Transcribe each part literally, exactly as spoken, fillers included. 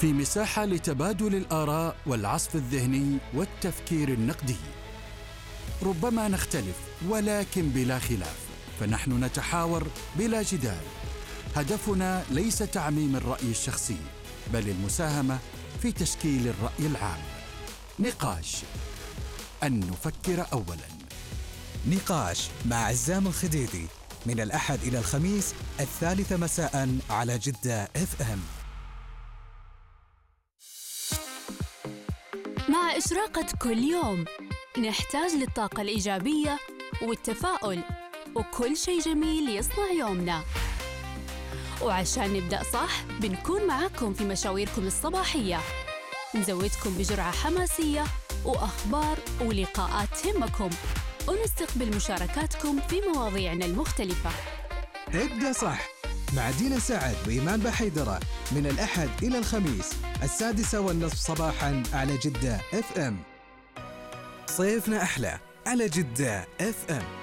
في مساحة لتبادل الآراء والعصف الذهني والتفكير النقدي. ربما نختلف ولكن بلا خلاف، فنحن نتحاور بلا جدال. هدفنا ليس تعميم الرأي الشخصي، بل المساهمة في تشكيل الرأي العام. نقاش، أن نفكر أولاً. نقاش مع عزام الخديدي من الأحد إلى الخميس الثالثة مساء على جدة اف ام. مع إشراقة كل يوم نحتاج للطاقة الإيجابية والتفاؤل وكل شيء جميل يصنع يومنا. وعشان نبدأ صح بنكون معاكم في مشاويركم الصباحية، نزودكم بجرعة حماسية وأخبار ولقاءات تهمكم، ونستقبل مشاركاتكم في مواضيعنا المختلفة. ابدأ صح مع دينا سعد وإيمان بحيدرة من الأحد إلى الخميس السادسة والنصف صباحا على جدة اف ام. صيفنا أحلى على جدة اف ام.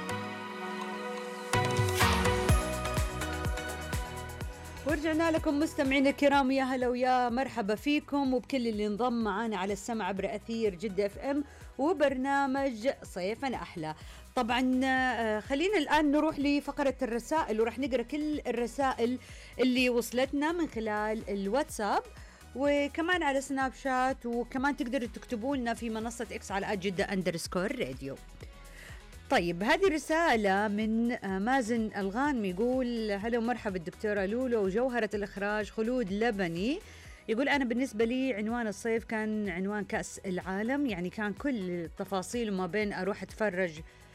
ورجعنا لكم مستمعينا الكرام، يا هلا ويا مرحبا فيكم وبكل اللي انضم معنا على السمع عبر أثير جدة اف ام وبرنامج صيفنا أحلى. طبعا خلينا الآن نروح لفقرة الرسائل، وراح نقرأ كل الرسائل اللي وصلتنا من خلال الواتساب وكمان على سناب شات، وكمان تقدروا تكتبوا لنا في منصة إكس على جدة أندرسكور راديو. طيب، هذه رسالة من مازن الغانم، يقول هلا ومرحبا الدكتورة لولو وجوهرة الإخراج خلود لبني. يقول أنا بالنسبة لي عنوان الصيف كان عنوان كأس العالم، يعني كان كل التفاصيل وما بين أروح أتفرج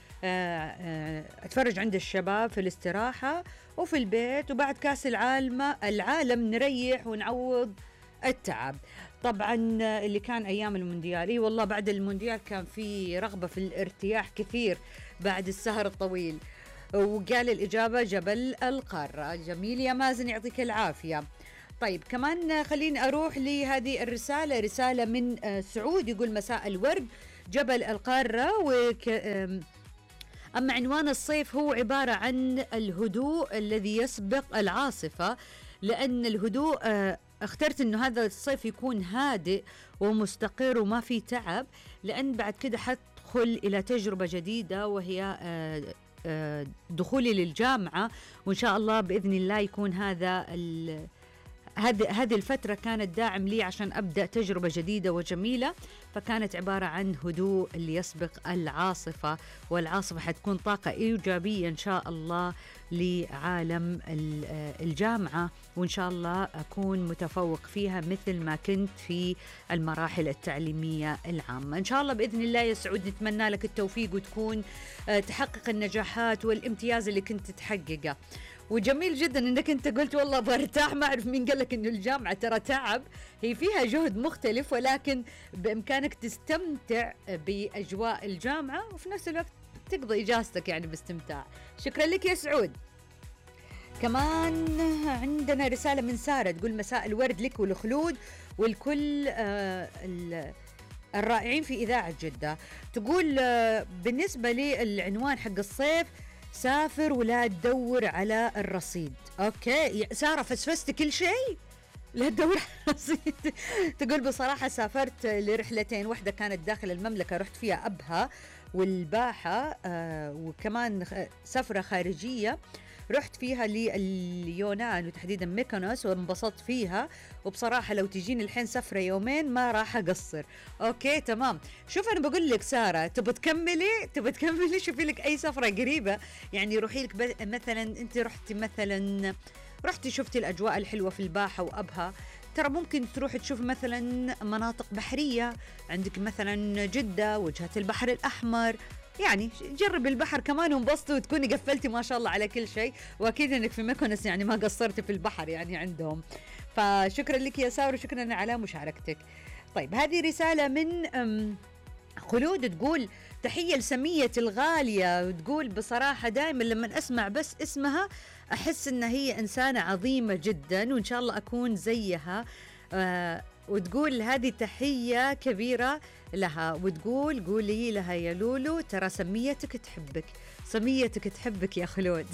أتفرج عند الشباب في الاستراحة وفي البيت، وبعد كأس العالم العالم نريح ونعوض التعب. طبعا اللي كان أيام المونديال، إيه والله بعد المونديال كان في رغبة في الارتياح كثير بعد السهر الطويل. وقال الإجابة جبل القارة. جميل يا مازن، يعطيك العافية. طيب كمان خليني أروح لهذه الرسالة، رسالة من سعود يقول مساء الورد جبل القارة. وك أما عنوان الصيف هو عبارة عن الهدوء الذي يسبق العاصفة، لأن الهدوء اخترت انه هذا الصيف يكون هادئ ومستقر وما في تعب، لان بعد كده حدخل الى تجربة جديدة وهي دخولي للجامعة، وان شاء الله باذن الله يكون هذا هذه هذه الفترة كانت داعم لي عشان أبدأ تجربة جديدة وجميلة. فكانت عبارة عن هدوء اللي يسبق العاصفة، والعاصفة حتكون طاقة إيجابية إن شاء الله لعالم الجامعة، وإن شاء الله أكون متفوق فيها مثل ما كنت في المراحل التعليمية العامة. إن شاء الله بإذن الله يا سعود نتمنى لك التوفيق وتكون تحقق النجاحات والامتياز اللي كنت تحققه. وجميل جدا انك انت قلت والله برتاح، ما اعرف مين قال لك انه الجامعه ترى تعب، هي فيها جهد مختلف ولكن بامكانك تستمتع باجواء الجامعه وفي نفس الوقت تقضي اجازتك يعني باستمتاع. شكرا لك يا سعود. كمان عندنا رساله من ساره تقول مساء الورد لك ولخلود والكل آه الرائعين في اذاعه جده. تقول آه بالنسبه لي العنوان حق الصيف سافر ولا تدور على الرصيد. اوكي سارة، فسفست كل شيء، لا تدور على الرصيد. تقول بصراحة سافرت لرحلتين، واحدة كانت داخل المملكة رحت فيها أبها والباحة، آه وكمان سفرة خارجية رحت فيها لليونان وتحديدا ميكونوس وانبسطت فيها، وبصراحة لو تجيني الحين سفرة يومين ما راح أقصر. أوكي تمام. شوف أنا بقول لك سارة، تبى تكملي تبى تكملي شوفي لك أي سفرة قريبة، يعني روحي لك مثلا أنت رحتي مثلا رحتي شفتي الأجواء الحلوة في الباحة وأبها، ترى ممكن تروح تشوف مثلا مناطق بحرية، عندك مثلا جدة وجهة البحر الأحمر، يعني جرب البحر كمان وانبسطي وتكوني قفلتي ما شاء الله على كل شيء. واكيد انك في ميكونس يعني ما قصرتي في البحر يعني عندهم. فشكرا لك يا ساره وشكرا على مشاركتك. طيب هذه رساله من خلود تقول تحيه لسميه الغاليه، وتقول بصراحه دائما لما اسمع بس اسمها احس ان هي انسانه عظيمه جدا وان شاء الله اكون زيها. آه وتقول هذه تحية كبيرة لها، وتقول قولي لها يا لولو ترى سميتك تحبك. سميتك تحبك يا خلود.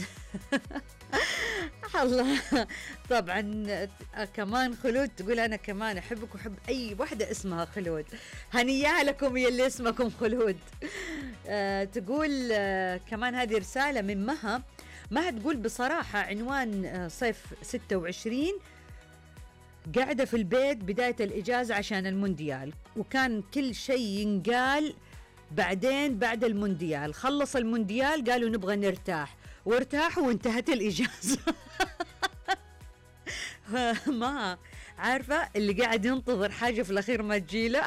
الله. طبعا كمان خلود تقول أنا كمان أحبك وأحب أي وحدة اسمها خلود. هنياها لكم يا اللي اسمكم خلود. آه تقول آه كمان هذه رسالة من مها. مها تقول بصراحة عنوان آه صيف ستة وعشرين، قاعدة في البيت بداية الإجازة عشان المونديال، وكان كل شيء ينقال. بعدين بعد المونديال خلص المونديال قالوا نبغى نرتاح، وارتاحوا وانتهت الإجازة. ما عارفة اللي قاعد ينتظر حاجة في الأخير ما تجيله.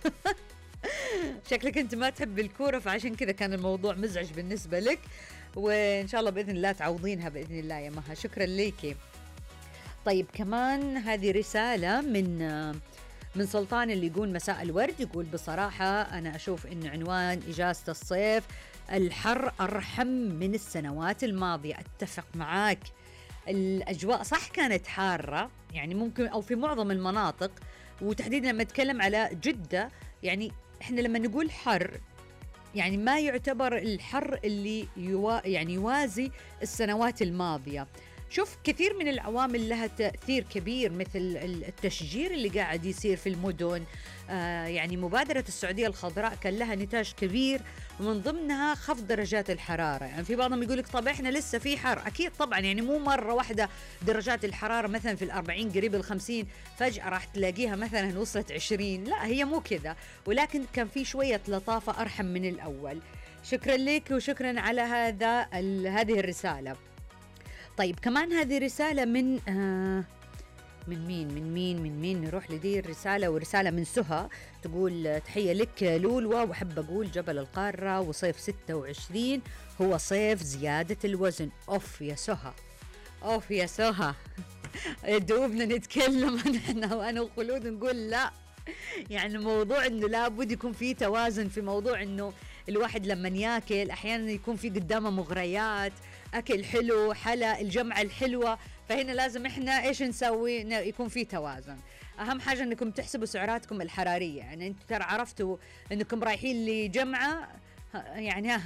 شكلك أنت ما تحب الكورة فعشان كذا كان الموضوع مزعج بالنسبة لك، وإن شاء الله بإذن الله تعوضينها بإذن الله يا مها. شكرا ليكي. طيب كمان هذه رسالة من من سلطان اللي يقول مساء الورد. يقول بصراحة أنا أشوف إن عنوان إجازة الصيف الحر أرحم من السنوات الماضية. أتفق معاك، الأجواء صح كانت حارة يعني ممكن أو في معظم المناطق، وتحديدا لما نتكلم على جدة يعني إحنا لما نقول حر يعني ما يعتبر الحر اللي يوا يعني يوازي السنوات الماضية. شوف كثير من العوامل لها تأثير كبير، مثل التشجير اللي قاعد يصير في المدن. آه يعني مبادرة السعودية الخضراء كان لها نتاج كبير، ومن ضمنها خفض درجات الحرارة. يعني في بعضهم يقولك طب إحنا لسه في حر، أكيد طبعا يعني مو مرة واحدة درجات الحرارة مثلا في الأربعين قريب الخمسين فجأة راح تلاقيها مثلا وصلت عشرين، لا هي مو كذا، ولكن كان في شوية لطافة أرحم من الأول. شكرا لك وشكرا على هذا هذه الرسالة. طيب كمان هذه رسالة من آه من مين من مين من مين نروح لدي الرسالة، ورسالة من سهى تقول تحية لك لولوى، وحب أقول جبل القارة وصيف ستة وعشرين هو صيف زيادة الوزن. أوف يا سهى، أوف يا سهى. دوبنا نتكلم احنا وأنا وخلود نقول لا، يعني موضوع انه لابد يكون في توازن، في موضوع انه الواحد لما ياكل احيانا يكون في قدامه مغريات، اكل حلو، حلا، الجمعة الحلوة، فهنا لازم احنا ايش نسوي؟ يكون في توازن. اهم حاجة انكم تحسبوا سعراتكم الحرارية، يعني انتم ترى عرفتوا انكم رايحين لجمعة يعني ها